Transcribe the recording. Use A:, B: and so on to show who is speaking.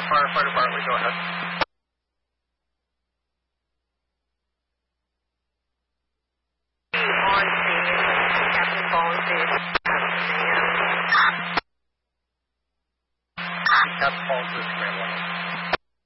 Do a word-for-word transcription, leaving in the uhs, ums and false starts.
A: Firefighter Bartley, go ahead.
B: On scene, Captain Volunteer.
A: Captain Paul, this command one.